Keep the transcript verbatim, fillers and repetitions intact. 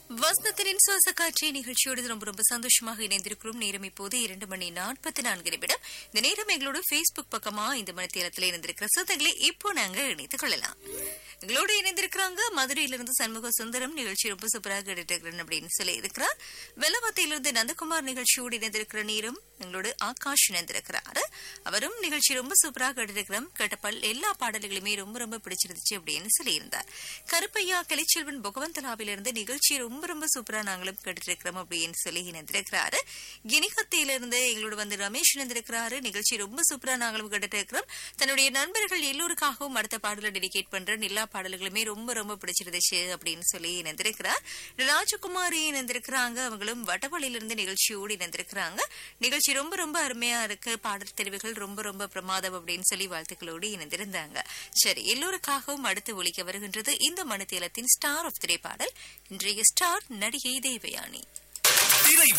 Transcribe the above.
வசந்தத்தின் சுவாச காட்சி நிகழ்ச்சியோடு ரொம்ப ரொம்ப சந்தோஷமாக இணைந்திருக்கிறோம். நேரம் இப்போது இரண்டு மணி நாற்பத்தி நான்கு நிமிடம். இந்த நேரம் எங்களோட பேஸ்புக் பக்கமா இந்த மணி தேரத்தில் இணைந்திருக்கிற சொந்தங்களை இப்போ நாங்க இணைத்துக் கொள்ளலாம். எங்களோடு இணைந்திருக்கிறாங்க மதுரையிலிருந்து சண்முக சுந்தரம். நிகழ்ச்சி ரொம்ப சூப்பராக கேட்டுக்கிறேன் அப்படின்னு சொல்லி இருக்கிறார். வெள்ளவத்தையிலிருந்து நந்தகுமார் நிகழ்ச்சியோடு இணைந்திருக்கிற நேரம் எங்களோட ஆகாஷ் இணைந்திருக்கிறாரு. அவரும் நிகழ்ச்சி ரொம்ப சூப்பராக கேட்டிருக்கிறோம். கேட்டப்பல் எல்லா பாடல்களுமே ரொம்ப ரொம்ப பிடிச்சிருந்துச்சு அப்படின்னு சொல்லியிருந்தார். கருப்பையா கலைச்செல்வன் பகவந்தலாவிலிருந்து நிகழ்ச்சி ரொம்ப ரொம்ப சூப்பரா நாங்களும் கேட்டுட்டு இருக்கிறோம் அப்படின்னு சொல்லி இணைந்திருக்கிறாரு. கிணிகத்திலிருந்து எங்களோட வந்து ரமேஷ் இணைந்திருக்கிறாரு. நிகழ்ச்சி ரொம்ப சூப்பரா நாங்களும் கேட்டுட்டு இருக்கிறோம். தன்னுடைய நண்பர்கள் எல்லோருக்காகவும் அடுத்த பாடலை டெடிகேட் பண்றேன். எல்லா பாடல்களுமே ரொம்ப ரொம்ப பிடிச்சிருந்துச்சு அப்படின்னு சொல்லி இணைந்திருக்கிறார். ராஜகுமாரி இணைந்திருக்கிறாங்க. அவங்களும் வடவழியிலிருந்து நிகழ்ச்சியோடு இணைந்திருக்கிறாங்க. நிகழ்ச்சி ரொம்ப ரொம்ப அருமையா இருக்கு. பாடல் தெரிவுகள் ரொம்ப ரொம்ப பிரமாதம் அப்படின்னு சொல்லி வாழ்த்துக்களோடு இணைந்திருந்தாங்க. சரி, எல்லோருக்காகவும் அடுத்து ஒலிக்க வருகின்றது இந்த மணித்தேலத்தின் ஸ்டார் ஆஃப் திரை பாடல். இன்றைய ஸ்டார் நடிகை தேவயானி.